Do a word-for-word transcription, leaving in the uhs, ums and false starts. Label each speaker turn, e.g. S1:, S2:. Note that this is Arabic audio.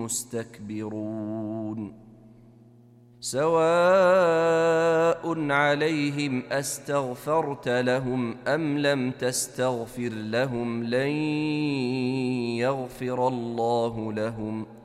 S1: مستكبرون سواء عليهم أستغفرت لهم أم لم تستغفر لهم لن يغفر الله لهم